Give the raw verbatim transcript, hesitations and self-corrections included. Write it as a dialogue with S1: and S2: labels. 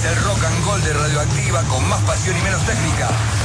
S1: Es el rock and roll de Radioactiva con más pasión y menos técnica.